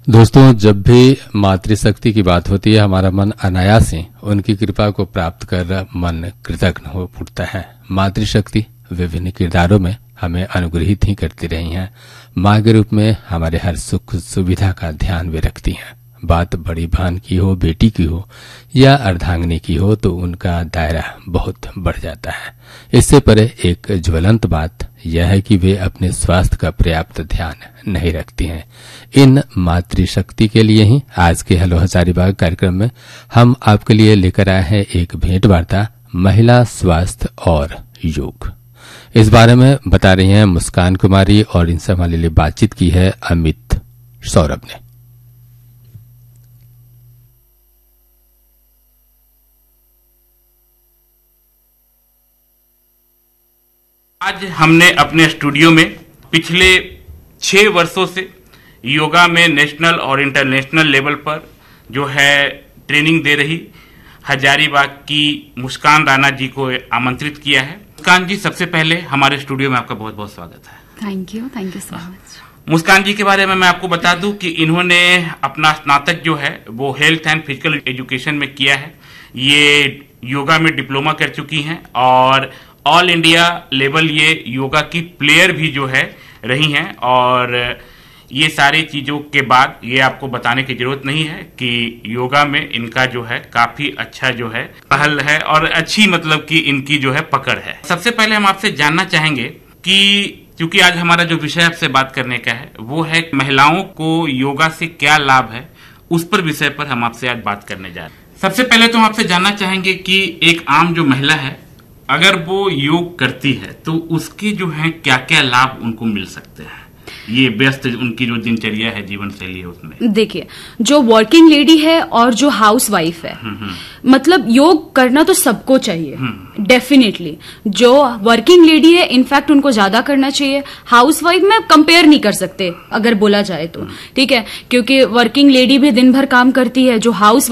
दोस्तों, जब भी मातृशक्ति की बात होती है हमारा मन अनायास ही उनकी कृपा को प्राप्त कर मन कृतज्ञ हो उठता है। मातृशक्ति विभिन्न किरदारों में हमें अनुग्रहित ही करती रही हैं। माँ के रूप में हमारे हर सुख सुविधा का ध्यान वे रखती हैं। बात बड़ी बहन की हो, बेटी की हो या अर्धांगिनी की हो तो उनका दायरा बहुत बढ़ जाता है। इससे परे एक ज्वलंत बात यह है कि वे अपने स्वास्थ्य का पर्याप्त ध्यान नहीं रखती हैं। इन मातृशक्ति के लिए ही आज के हेलो हजारीबाग कार्यक्रम में हम आपके लिए लेकर आए हैं एक भेंट वार्ता, महिला स्वास्थ्य और योग। इस बारे में बता रही हैं मुस्कान कुमारी और इनसे हमारे लिए बातचीत की है अमित सौरभ ने। आज हमने अपने स्टूडियो में पिछले 6 वर्षों से योगा में नेशनल और इंटरनेशनल लेवल पर जो है ट्रेनिंग दे रही हजारीबाग की मुस्कान राणा जी को आमंत्रित किया है। मुस्कान जी, सबसे पहले हमारे स्टूडियो में आपका बहुत बहुत स्वागत है। Thank you so much. मुस्कान जी के बारे में मैं आपको बता दूं कि इन्होंने अपना स्नातक जो है वो हेल्थ एंड फिजिकल एजुकेशन में किया है। ये योगा में डिप्लोमा कर चुकी हैं और ऑल इंडिया लेवल ये योगा की प्लेयर भी जो है रही हैं। और ये सारी चीजों के बाद ये आपको बताने की जरूरत नहीं है कि योगा में इनका जो है काफी अच्छा जो है पहल है और अच्छी मतलब कि इनकी जो है पकड़ है। सबसे पहले हम आपसे जानना चाहेंगे कि क्योंकि आज हमारा जो विषय आपसे बात करने का है वो है महिलाओं को योगा से क्या लाभ है, उस पर विषय पर हम आपसे आज बात करने जा रहे हैं। सबसे पहले तो हम आपसे जानना चाहेंगे कि एक आम जो महिला है अगर वो योग करती है तो उसके जो है क्या क्या लाभ उनको मिल सकते हैं, ये व्यस्त उनकी जो दिनचर्या है, जीवन शैली है उसमें। देखिए, जो वर्किंग लेडी है और जो हाउस वाइफ है, मतलब योग करना तो सबको चाहिए डेफिनेटली। जो वर्किंग लेडी है इनफैक्ट उनको ज्यादा करना चाहिए। हाउस वाइफ में कंपेयर नहीं कर सकते अगर बोला जाए तो, ठीक है, क्योंकि वर्किंग लेडी भी दिन भर काम करती है। जो हाउस